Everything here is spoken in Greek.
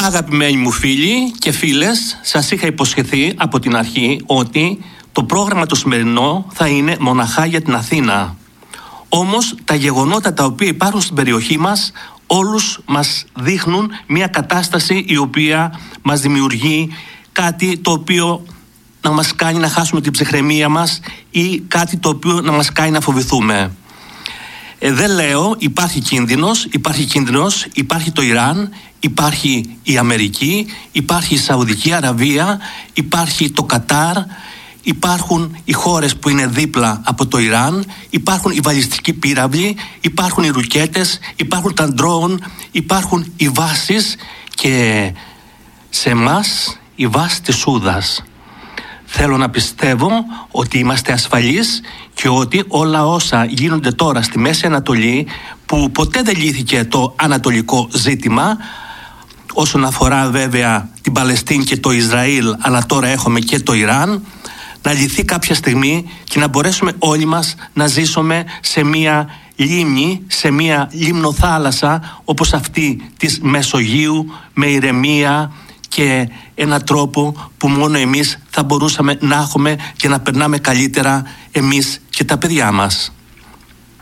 Αγαπημένοι μου φίλοι και φίλες, σας είχα υποσχεθεί από την αρχή ότι το πρόγραμμα το σημερινό θα είναι μοναχά για την Αθήνα. Όμως τα γεγονότα τα οποία υπάρχουν στην περιοχή μας όλους μας δείχνουν μια κατάσταση η οποία μας δημιουργεί κάτι το οποίο να μας κάνει να χάσουμε την ψυχραιμία μας ή κάτι το οποίο να μας κάνει να φοβηθούμε. Δεν λέω, υπάρχει κίνδυνος, υπάρχει το Ιράν, υπάρχει η Αμερική, υπάρχει η Σαουδική Αραβία, υπάρχει το Κατάρ, υπάρχουν οι χώρες που είναι δίπλα από το Ιράν, υπάρχουν οι βαλιστικοί πύραυλοι, υπάρχουν οι ρουκέτες, υπάρχουν τα ντρόουν, υπάρχουν οι βάσεις και σε εμάς η βάση της Σούδας. Θέλω να πιστεύω ότι είμαστε ασφαλείς και ότι όλα όσα γίνονται τώρα στη Μέση Ανατολή, που ποτέ δεν λύθηκε το ανατολικό ζήτημα, όσον αφορά βέβαια την Παλαιστίνη και το Ισραήλ, αλλά τώρα έχουμε και το Ιράν, να λυθεί κάποια στιγμή και να μπορέσουμε όλοι μας να ζήσουμε σε μια λίμνη, σε μια λιμνοθάλασσα όπως αυτή της Μεσογείου, με ηρεμία και έναν τρόπο που μόνο εμείς θα μπορούσαμε να έχουμε και να περνάμε καλύτερα εμείς και τα παιδιά μας.